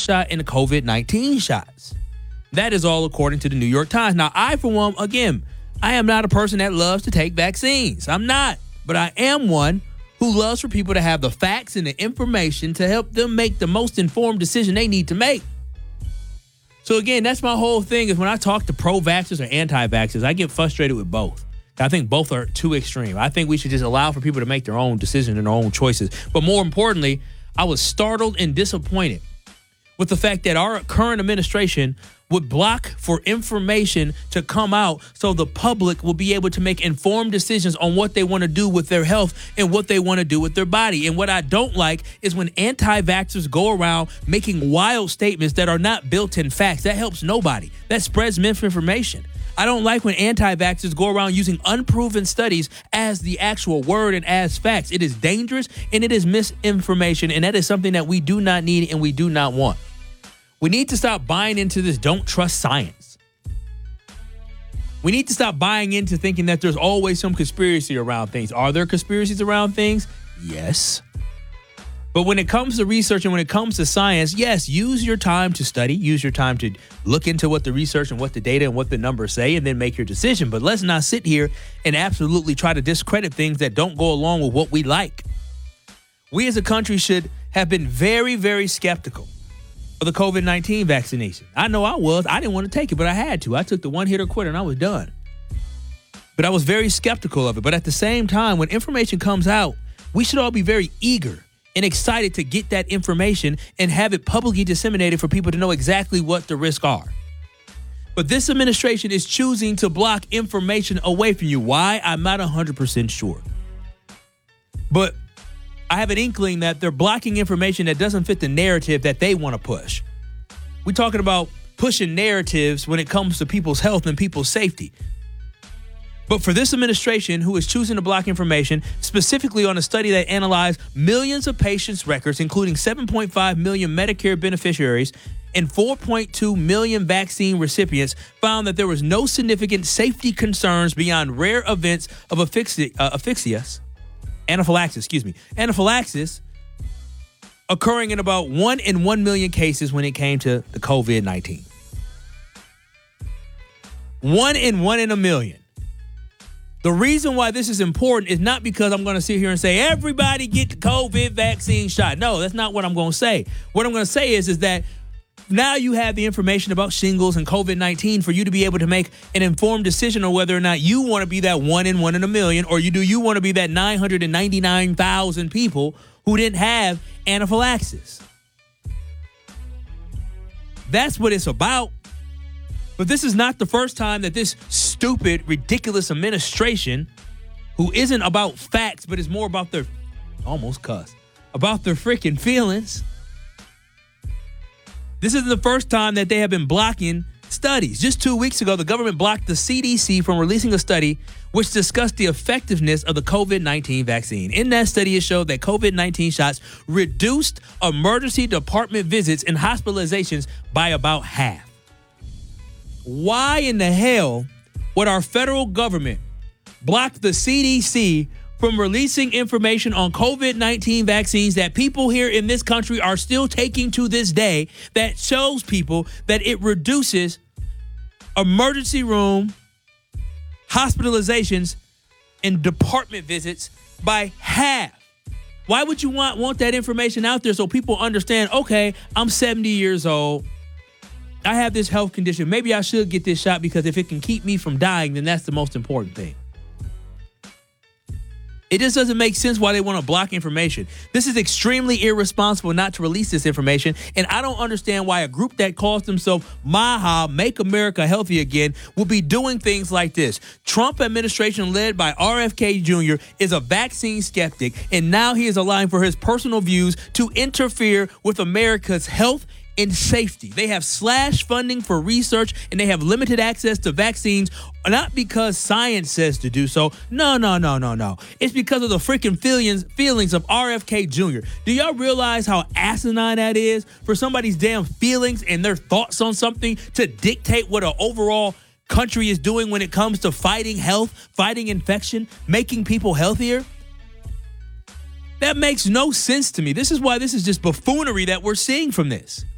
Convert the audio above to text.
shot and the COVID-19 shots. That is all according to the New York Times. Now, I, for one, again, I am not a person that loves to take vaccines. I'm not. But I am one who loves for people to have the facts and the information to help them make the most informed decision they need to make. So, again, that's my whole thing is when I talk to pro-vaxxers or anti-vaxxers, I get frustrated with both. I think both are too extreme. I think we should just allow for people to make their own decisions and their own choices. But more importantly, I was startled and disappointed with the fact that our current administration would block for information to come out so the public will be able to make informed decisions on what they want to do with their health and what they want to do with their body. And what I don't like is when anti-vaxxers go around making wild statements that are not built in facts. That helps nobody. That spreads misinformation. I don't like when anti-vaxxers go around using unproven studies as the actual word and as facts. It is dangerous and it is misinformation, and that is something that we do not need and we do not want. We need to stop buying into this don't trust science. We need to stop buying into thinking that there's always some conspiracy around things. Are there conspiracies around things? Yes. But when it comes to research and when it comes to science, yes, use your time to study. Use your time to look into what the research and what the data and what the numbers say and then make your decision. But let's not sit here and absolutely try to discredit things that don't go along with what we like. We as a country should have been very, very skeptical of the COVID-19 vaccination. I know I was. I didn't want to take it, but I had to. I took the one hit or quit and I was done. But I was very skeptical of it. But at the same time, when information comes out, we should all be very eager and excited to get that information and have it publicly disseminated for people to know exactly what the risks are. But this administration is choosing to block information away from you. Why? I'm not 100% sure. But I have an inkling that they're blocking information that doesn't fit the narrative that they want to push. We're talking about pushing narratives when it comes to people's health and people's safety. But for this administration who is choosing to block information, specifically on a study that analyzed millions of patients' records, including 7.5 million Medicare beneficiaries and 4.2 million vaccine recipients, found that there was no significant safety concerns beyond rare events of anaphylaxis occurring in about 1 in 1 million cases when it came to the COVID-19. 1 in 1 in a million. The reason why this is important is not because I'm going to sit here and say, everybody get the COVID vaccine shot. No, that's not what I'm going to say. What I'm going to say is that now you have the information about shingles and COVID-19 for you to be able to make an informed decision on whether or not you want to be that 1 in 1 in a million, or you want to be that 999,000 people who didn't have anaphylaxis. That's what it's about. But this is not the first time that this stupid, ridiculous administration, who isn't about facts, but is more about their, about their freaking feelings. This isn't the first time that they have been blocking studies. Just 2 weeks ago, the government blocked the CDC from releasing a study which discussed the effectiveness of the COVID-19 vaccine. In that study, it showed that COVID-19 shots reduced emergency department visits and hospitalizations by about half. Why in the hell would our federal government block the CDC from releasing information on COVID-19 vaccines that people here in this country are still taking to this day that shows people that it reduces emergency room hospitalizations and department visits by half? Why would you want that information out there so people understand, okay, I'm 70 years old. I have this health condition. Maybe I should get this shot because if it can keep me from dying, then that's the most important thing. It just doesn't make sense why they want to block information. This is extremely irresponsible not to release this information. And I don't understand why a group that calls themselves MAHA, Make America Healthy Again, will be doing things like this. Trump administration led by RFK Jr. is a vaccine skeptic, and now he is allowing for his personal views to interfere with America's health and safety. They have slashed funding for research and they have limited access to vaccines, not because science says to do so. No. It's because of the freaking feelings of RFK Jr. Do y'all realize how asinine that is for somebody's damn feelings and their thoughts on something to dictate what an overall country is doing when it comes to fighting health, fighting infection, making people healthier? That makes no sense to me. This is why this is just buffoonery that we're seeing from this.